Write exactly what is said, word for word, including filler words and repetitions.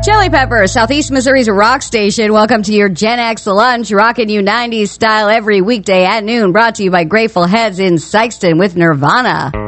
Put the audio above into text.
Chili Pepper, Southeast Missouri's rock station. Welcome to your Gen X lunch, rocking you nineties style every weekday at noon. Brought to you by Grateful Heads in Sykeston with Nirvana.